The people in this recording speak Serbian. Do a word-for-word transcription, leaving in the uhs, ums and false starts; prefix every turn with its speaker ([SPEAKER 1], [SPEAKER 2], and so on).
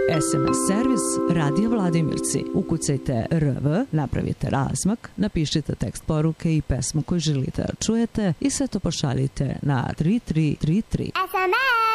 [SPEAKER 1] es em es servis Radio Vladimirci. Ukucajte R V, napravite razmak, napišite tekst poruke i pesmu koju želite da čujete i sve to pošaljite na tri tri tri tri.